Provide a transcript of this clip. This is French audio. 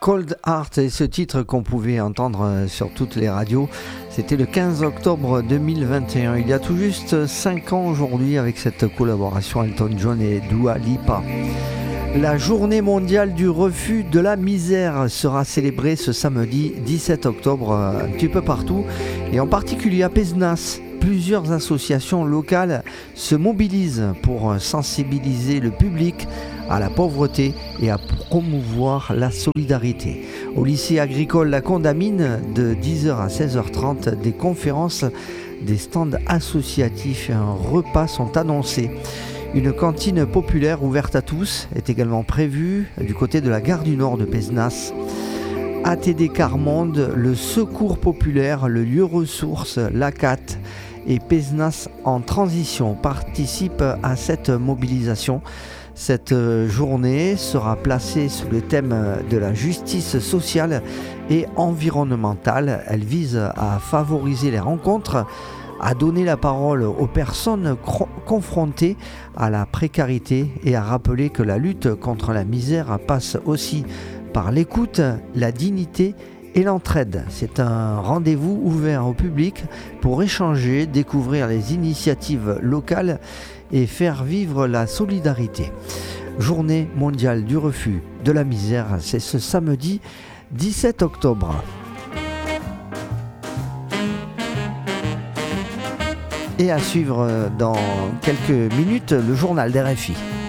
Cold Heart et ce titre qu'on pouvait entendre sur toutes les radios, c'était le 15 octobre 2021. Il y a tout juste 5 ans aujourd'hui avec cette collaboration Elton John et Dua Lipa. La journée mondiale du refus de la misère sera célébrée ce samedi 17 octobre un petit peu partout et en particulier à Pézenas. Plusieurs associations locales se mobilisent pour sensibiliser le public à la pauvreté et à promouvoir la solidarité. Au lycée agricole La Condamine, de 10h à 16h30, des conférences, des stands associatifs et un repas sont annoncés. Une cantine populaire ouverte à tous est également prévue du côté de la gare du Nord de Pézenas. ATD Carmonde, le Secours populaire, le lieu ressource, l'ACAT et Pézenas en transition participent à cette mobilisation. Cette journée sera placée sous le thème de la justice sociale et environnementale. Elle vise à favoriser les rencontres, à donner la parole aux personnes confrontées à la précarité et à rappeler que la lutte contre la misère passe aussi par l'écoute, la dignité et l'entraide. C'est un rendez-vous ouvert au public pour échanger, découvrir les initiatives locales et faire vivre la solidarité. Journée mondiale du refus de la misère, c'est ce samedi 17 octobre. Et à suivre dans quelques minutes le journal d'RFI.